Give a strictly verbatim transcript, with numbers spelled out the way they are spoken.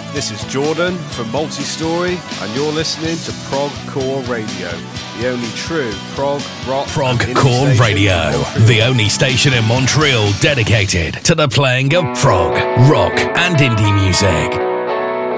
This is Jordan from Multistory, and you're listening to Prog Core Radio, the only true prog rock Prog Core Radio, the only station in Montreal dedicated to the playing of prog, rock, and indie music.